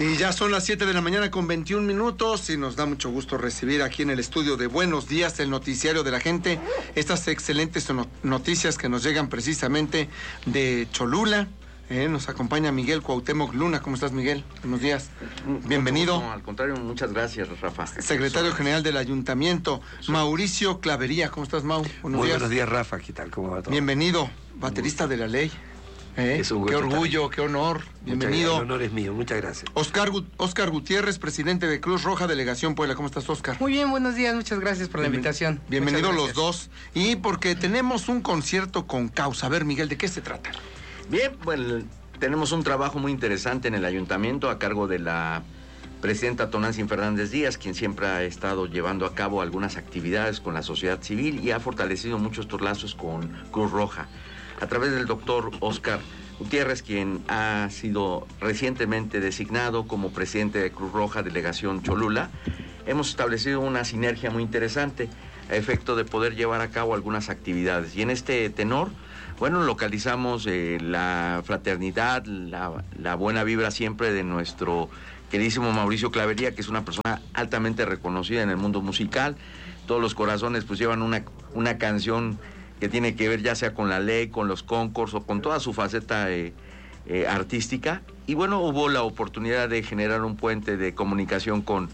Y ya son las 7 de la mañana con 21 minutos y nos da mucho gusto recibir aquí en el estudio de Buenos Días, el noticiario de la gente, estas excelentes noticias que nos llegan precisamente de Cholula. Nos acompaña Miguel Cuauhtémoc Luna. ¿Cómo estás, Miguel? Buenos días. Bienvenido. No, al contrario, muchas gracias, Rafa. Secretario General del Ayuntamiento, Mauricio Clavería. ¿Cómo estás, Mau? Buenos días, Rafa. ¿Qué tal? ¿Cómo va todo? Bienvenido, baterista de la ley. Es un gusto. Qué orgullo, qué honor. Bienvenido. El honor es mío, muchas gracias. Oscar Gutiérrez, presidente de Cruz Roja, Delegación Puebla. ¿Cómo estás, Oscar? Muy bien, buenos días, muchas gracias por la invitación. Bienvenidos los dos. Y porque tenemos un concierto con causa. A ver, Miguel, ¿de qué se trata? Bien, bueno, tenemos un trabajo muy interesante en el ayuntamiento a cargo de la presidenta Tonantzin Fernández Díaz, quien siempre ha estado llevando a cabo algunas actividades con la sociedad civil y ha fortalecido mucho estos lazos con Cruz Roja. A través del doctor Oscar Gutiérrez, quien ha sido recientemente designado como presidente de Cruz Roja, Delegación Cholula, hemos establecido una sinergia muy interesante a efecto de poder llevar a cabo algunas actividades. Y en este tenor, bueno, localizamos la fraternidad, la buena vibra siempre de nuestro queridísimo Mauricio Clavería, que es una persona altamente reconocida en el mundo musical. Todos los corazones pues llevan una canción que tiene que ver ya sea con la ley, con los concursos, con toda su faceta artística. Y bueno, hubo la oportunidad de generar un puente de comunicación con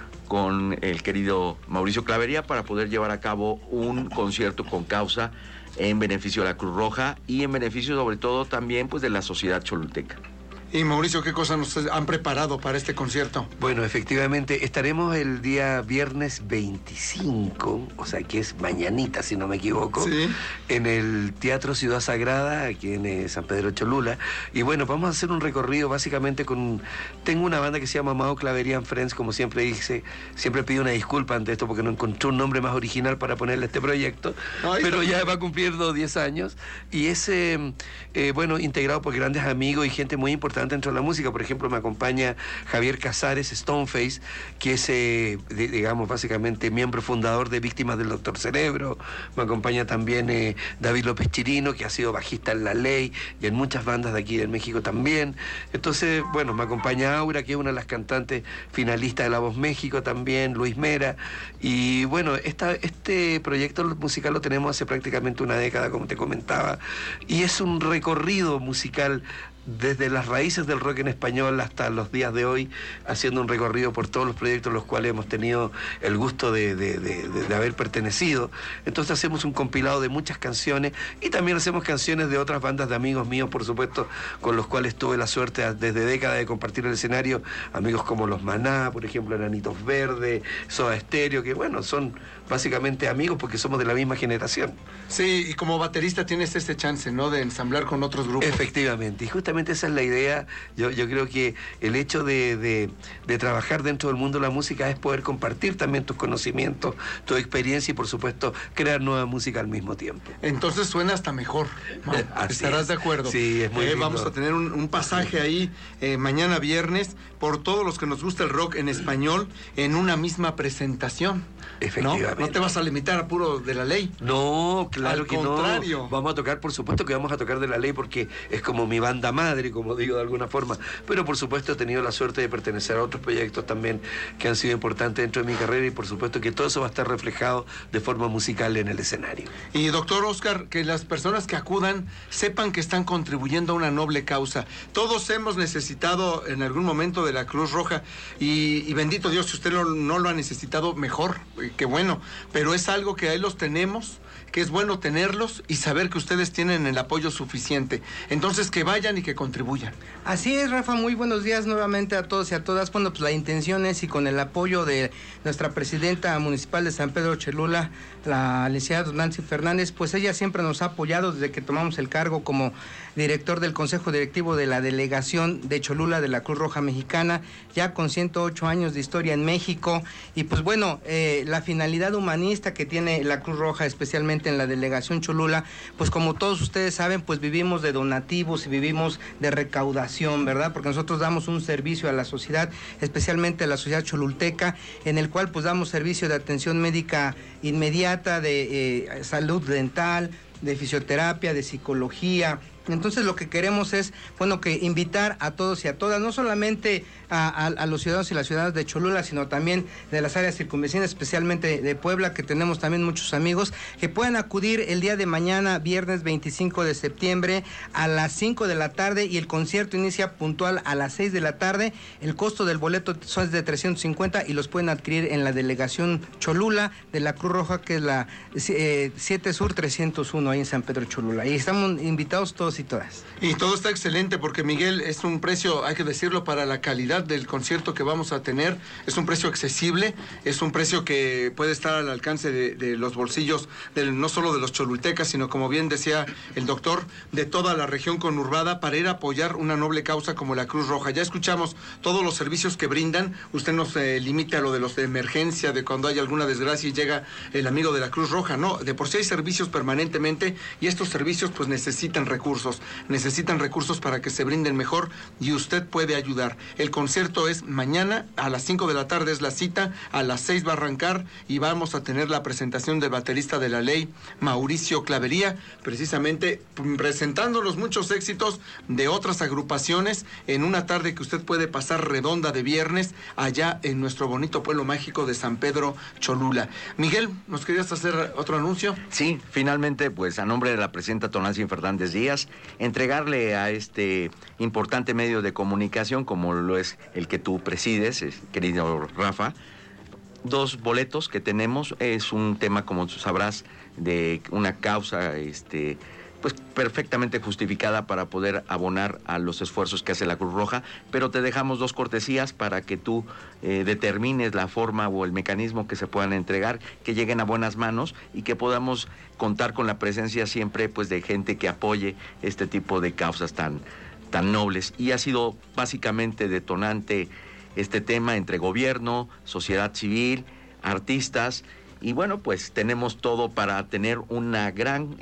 el querido Mauricio Clavería para poder llevar a cabo un concierto con causa en beneficio de la Cruz Roja y en beneficio sobre todo también pues de la sociedad cholulteca. Y Mauricio, ¿qué cosas nos han preparado para este concierto? Bueno, efectivamente, estaremos el día viernes 25, o sea que es mañanita, si no me equivoco, ¿sí?, en el Teatro Ciudad Sagrada, aquí en San Pedro Cholula. Y bueno, vamos a hacer un recorrido básicamente tengo una banda que se llama Mao Clavería and Friends, como siempre dije, siempre pido una disculpa ante esto porque no encontré un nombre más original para ponerle a este proyecto, pero ya va cumpliendo 10 años y es, bueno, integrado por grandes amigos y gente muy importante dentro de la música. Por ejemplo, me acompaña Javier Casares, Stoneface, que es, digamos, básicamente miembro fundador de Víctimas del Doctor Cerebro. Me acompaña también David López Chirino, que ha sido bajista en La Ley y en muchas bandas de aquí de México también. Entonces, bueno, me acompaña Aura, que es una de las cantantes finalistas de La Voz México también, Luis Mera. Y bueno, este proyecto musical lo tenemos hace prácticamente una década, como te comentaba, y es un recorrido musical desde las raíces del rock en español hasta los días de hoy, haciendo un recorrido por todos los proyectos a los cuales hemos tenido el gusto de haber pertenecido. Entonces hacemos un compilado de muchas canciones y también hacemos canciones de otras bandas de amigos míos, por supuesto, con los cuales tuve la suerte desde décadas de compartir el escenario, amigos como Los Maná, por ejemplo, Enanitos Verdes, Soda Stereo, que bueno, son básicamente amigos porque somos de la misma generación. Sí, y como baterista tienes ese chance, ¿no?, de ensamblar con otros grupos. Efectivamente, y justamente esa es la idea. Yo creo que el hecho de trabajar dentro del mundo de la música es poder compartir también tus conocimientos, tu experiencia y por supuesto crear nueva música al mismo tiempo. Entonces suena hasta mejor, ¿no? ¿Estarás de acuerdo? Sí, es muy lindo. Vamos a tener un pasaje ahí mañana viernes por todos los que nos gusta el rock en español en una misma presentación. Efectivamente. ¿No te vas a limitar a puro de la ley? No, claro que no. Al contrario. Vamos a tocar, por supuesto que vamos a tocar de la ley porque es como mi banda madre, como digo de alguna forma. Pero por supuesto he tenido la suerte de pertenecer a otros proyectos también que han sido importantes dentro de mi carrera y por supuesto que todo eso va a estar reflejado de forma musical en el escenario. Y doctor Oscar, que las personas que acudan sepan que están contribuyendo a una noble causa. Todos hemos necesitado en algún momento de la Cruz Roja y bendito Dios, si usted no lo ha necesitado, mejor, qué bueno, pero es algo que ahí los tenemos, que es bueno tenerlos y saber que ustedes tienen el apoyo suficiente. Entonces que vayan y que contribuyan. Así es, Rafa, muy buenos días nuevamente a todos y a todas. Bueno, pues la intención es, y con el apoyo de nuestra presidenta municipal de San Pedro Cholula, la licenciada Tonantzin Fernández, pues ella siempre nos ha apoyado desde que tomamos el cargo como director del Consejo Directivo de la Delegación de Cholula de la Cruz Roja Mexicana, ya con 108 años de historia en México. Y pues bueno, la finalidad humanista que tiene la Cruz Roja, especialmente en la Delegación Cholula, pues como todos ustedes saben, pues vivimos de donativos y vivimos de recaudación, ¿verdad? Porque nosotros damos un servicio a la sociedad, especialmente a la sociedad cholulteca, en el cual pues damos servicio de atención médica inmediata, de salud dental, de fisioterapia, de psicología, Entonces lo que queremos es, bueno, que invitar a todos y a todas, no solamente a los ciudadanos y las ciudadanas de Cholula, sino también de las áreas circunvecinas, especialmente de Puebla, que tenemos también muchos amigos, que puedan acudir el día de mañana, viernes 25 de septiembre, a las 5 de la tarde, y el concierto inicia puntual a las 6 de la tarde. El costo del boleto es de 350 y los pueden adquirir en la delegación Cholula de la Cruz Roja, que es la 7 Sur 301, ahí en San Pedro Cholula. Y estamos invitados todos y todas. Y todo está excelente porque, Miguel, es un precio, hay que decirlo, para la calidad del concierto que vamos a tener. Es un precio accesible, es un precio que puede estar al alcance de los bolsillos no solo de los cholultecas, sino, como bien decía el doctor, de toda la región conurbada, para ir a apoyar una noble causa como la Cruz Roja. Ya escuchamos todos los servicios que brindan. Usted nos limita a lo de los de emergencia, de cuando hay alguna desgracia y llega el amigo de la Cruz Roja. No, de por sí hay servicios permanentemente, y estos servicios pues necesitan recursos para que se brinden mejor, y usted puede ayudar. El concierto es mañana a las 5 de la tarde, es la cita, a las 6 va a arrancar, y vamos a tener la presentación del baterista de La Ley, Mauricio Clavería, precisamente presentando los muchos éxitos de otras agrupaciones en una tarde que usted puede pasar redonda de viernes allá en nuestro bonito pueblo mágico de San Pedro Cholula. Miguel, ¿nos querías hacer otro anuncio? Sí, finalmente, pues a nombre de la presidenta Tonantzin Fernández Díaz, entregarle a este importante medio de comunicación, como lo es el que tú presides, querido Rafa, 2 boletos que tenemos. Es un tema, como tú sabrás, de una causa pues perfectamente justificada para poder abonar a los esfuerzos que hace la Cruz Roja, pero te dejamos 2 cortesías para que tú determines la forma o el mecanismo que se puedan entregar, que lleguen a buenas manos y que podamos contar con la presencia siempre pues de gente que apoye este tipo de causas tan nobles. Y ha sido básicamente detonante este tema entre gobierno, sociedad civil, artistas, y bueno, pues tenemos todo para tener una gran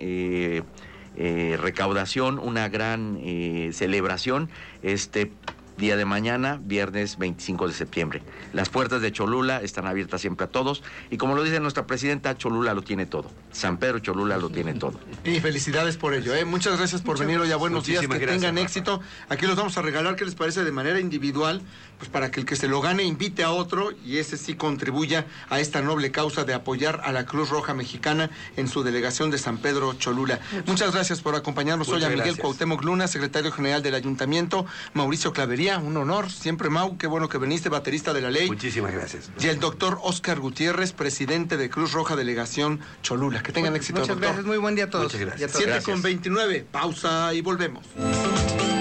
recaudación, una gran celebración este día de mañana, viernes 25 de septiembre. Las puertas de Cholula están abiertas siempre a todos, y como lo dice nuestra presidenta, Cholula lo tiene todo. San Pedro Cholula lo tiene todo. Y felicidades por ello, ¿eh? Muchas gracias por venir hoy a Buenos Días, que tengan éxito. Aquí los vamos a regalar, ¿qué les parece? De manera individual, pues para que el que se lo gane invite a otro, y ese sí contribuya a esta noble causa de apoyar a la Cruz Roja Mexicana en su delegación de San Pedro Cholula. Muchas gracias por acompañarnos hoy a Miguel Cuauhtémoc Luna, secretario general del Ayuntamiento, Mauricio Clavería, un honor, siempre, Mau, qué bueno que viniste, baterista de La Ley. Muchísimas gracias. Y el doctor Oscar Gutiérrez, presidente de Cruz Roja Delegación Cholula. Que tengan éxito, Muchas doctor. Gracias, muy buen día a todos. Muchas gracias. 7:29, pausa y volvemos.